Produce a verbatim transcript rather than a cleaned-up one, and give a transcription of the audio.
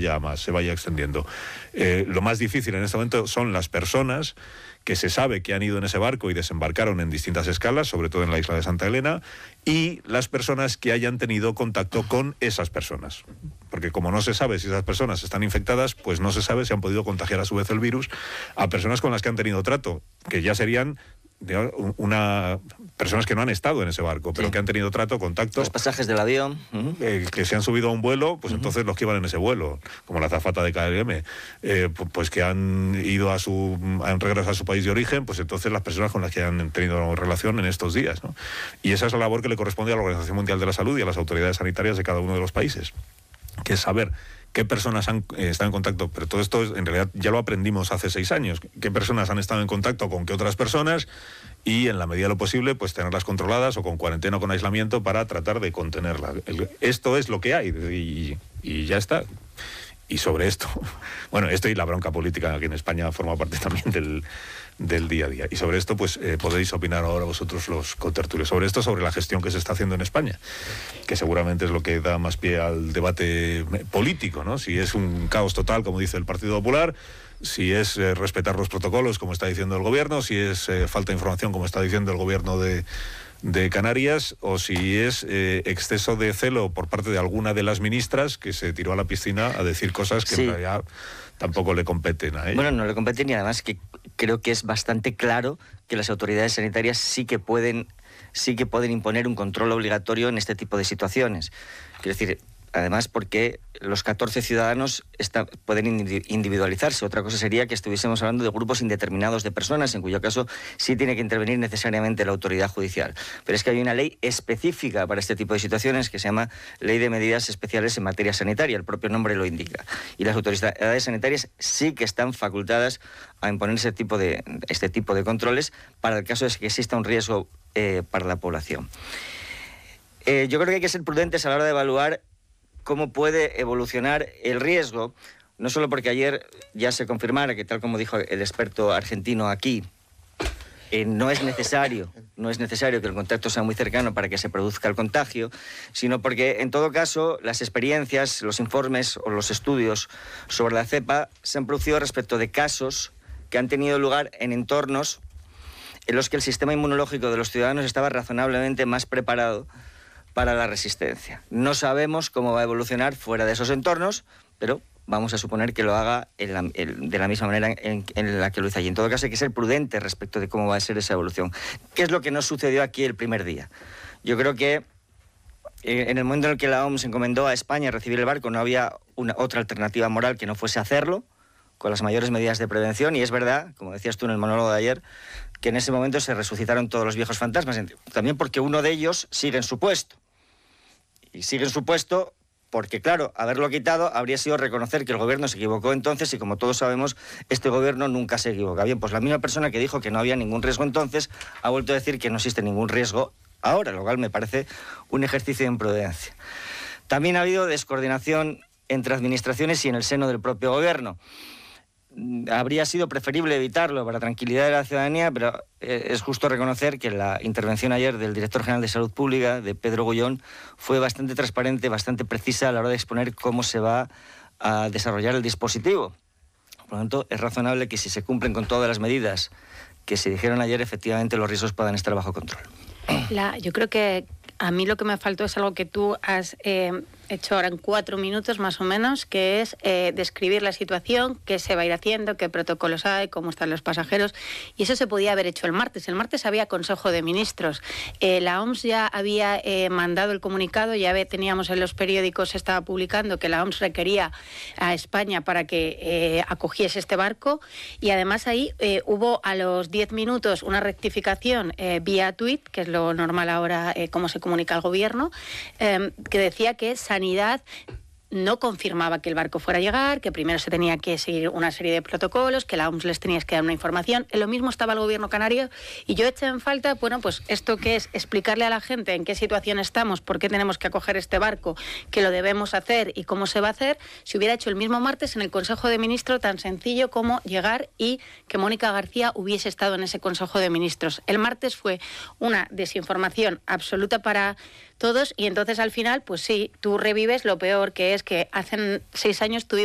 vaya más, se vaya extendiendo. Eh, lo más difícil en este momento son las personas que se sabe que han ido en ese barco y desembarcaron en distintas escalas, sobre todo en la isla de Santa Elena, y las personas que hayan tenido contacto con esas personas. Porque como no se sabe si esas personas están infectadas, pues no se sabe si han podido contagiar a su vez el virus a personas con las que han tenido trato, que ya serían una personas que no han estado en ese barco, pero sí, que han tenido trato, contacto. Los pasajes del avión. Uh-huh. eh, que se han subido a un vuelo, pues uh-huh. entonces los que iban en ese vuelo, como la azafata de K L M, eh, pues que han ido a su, han regresado a su país de origen, pues entonces las personas con las que han tenido relación en estos días, ¿no? Y esa es la labor que le corresponde a la Organización Mundial de la Salud y a las autoridades sanitarias de cada uno de los países, que es saber qué personas han eh, estado en contacto, pero todo esto en realidad ya lo aprendimos hace seis años, qué personas han estado en contacto con qué otras personas y en la medida de lo posible pues tenerlas controladas o con cuarentena o con aislamiento para tratar de contenerlas. El, esto es lo que hay y, y ya está. Y sobre esto, bueno, esto y la bronca política aquí en España forma parte también del, del día a día. Y sobre esto, pues eh, podéis opinar ahora vosotros los contertulios. Sobre esto, sobre la gestión que se está haciendo en España, que seguramente es lo que da más pie al debate político, ¿no? Si es un caos total, como dice el Partido Popular, si es eh, respetar los protocolos, como está diciendo el gobierno, si es eh, falta de información, como está diciendo el gobierno de... de Canarias, o si es eh, exceso de celo por parte de alguna de las ministras que se tiró a la piscina a decir cosas que sí, en realidad tampoco le competen a ella. Bueno, no le competen y además que creo que es bastante claro que las autoridades sanitarias sí que pueden, sí que pueden imponer un control obligatorio en este tipo de situaciones. Quiero decir, además porque los catorce ciudadanos está, pueden individualizarse. Otra cosa sería que estuviésemos hablando de grupos indeterminados de personas, en cuyo caso sí tiene que intervenir necesariamente la autoridad judicial. Pero es que hay una ley específica para este tipo de situaciones que se llama Ley de Medidas Especiales en Materia Sanitaria, el propio nombre lo indica. Y las autoridades sanitarias sí que están facultadas a imponer ese tipo de, este tipo de controles para el caso de que exista un riesgo eh, para la población. Eh, yo creo que hay que ser prudentes a la hora de evaluar cómo puede evolucionar el riesgo, no solo porque ayer ya se confirmara que, tal como dijo el experto argentino aquí, eh, no es necesario, no es necesario que el contacto sea muy cercano para que se produzca el contagio, sino porque, en todo caso, las experiencias, los informes o los estudios sobre la cepa se han producido respecto de casos que han tenido lugar en entornos en los que el sistema inmunológico de los ciudadanos estaba razonablemente más preparado para la resistencia. No sabemos cómo va a evolucionar fuera de esos entornos, pero vamos a suponer que lo haga en la, en, de la misma manera en, en la que lo hizo allí. En todo caso, hay que ser prudente respecto de cómo va a ser esa evolución. ¿Qué es lo que no sucedió aquí el primer día? Yo creo que eh, en el momento en el que la O M S encomendó a España recibir el barco, no había una, otra alternativa moral que no fuese hacerlo, con las mayores medidas de prevención, y es verdad, como decías tú en el monólogo de ayer, que en ese momento se resucitaron todos los viejos fantasmas, también porque uno de ellos sigue en su puesto. Y sigue en su puesto porque, claro, haberlo quitado habría sido reconocer que el gobierno se equivocó entonces y, como todos sabemos, este gobierno nunca se equivoca. Bien, pues la misma persona que dijo que no había ningún riesgo entonces ha vuelto a decir que no existe ningún riesgo ahora, lo cual me parece un ejercicio de imprudencia. También ha habido descoordinación entre administraciones y en el seno del propio gobierno. Habría sido preferible evitarlo para tranquilidad de la ciudadanía, pero es justo reconocer que la intervención ayer del director general de Salud Pública, de Pedro Gullón, fue bastante transparente, bastante precisa a la hora de exponer cómo se va a desarrollar el dispositivo. Por lo tanto, es razonable que si se cumplen con todas las medidas que se dijeron ayer, efectivamente los riesgos puedan estar bajo control. La, yo creo que a mí lo que me faltó es algo que tú has eh, hecho ahora en cuatro minutos más o menos, que es eh, describir la situación, qué se va a ir haciendo, qué protocolos hay, cómo están los pasajeros, y eso se podía haber hecho el martes. El martes había Consejo de Ministros. Eh, la O M S ya había eh, mandado el comunicado, ya ve, teníamos en los periódicos, se estaba publicando que la O M S requería a España para que eh, acogiese este barco, y además ahí eh, hubo a los diez minutos una rectificación eh, vía tuit, que es lo normal ahora, eh, cómo se comunica el gobierno, eh, que decía que Sanidad no confirmaba que el barco fuera a llegar, que primero se tenía que seguir una serie de protocolos, que la O M S les tenía que dar una información. En lo mismo estaba el gobierno canario, y yo eché en falta, bueno, pues esto que es explicarle a la gente en qué situación estamos, por qué tenemos que acoger este barco, que lo debemos hacer y cómo se va a hacer, si hubiera hecho el mismo martes en el Consejo de Ministros, tan sencillo como llegar y que Mónica García hubiese estado en ese Consejo de Ministros. El martes fue una desinformación absoluta para todos, y entonces al final, pues sí, tú revives lo peor, que es que hace seis años tuvimos